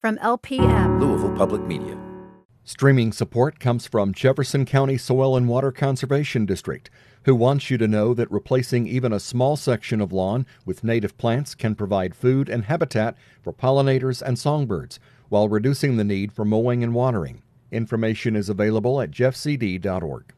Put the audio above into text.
from LPM. Louisville Public Media. Streaming support comes from Jefferson County Soil and Water Conservation District, who wants you to know that replacing even a small section of lawn with native plants can provide food and habitat for pollinators and songbirds, while reducing the need for mowing and watering. Information is available at jeffcd.org.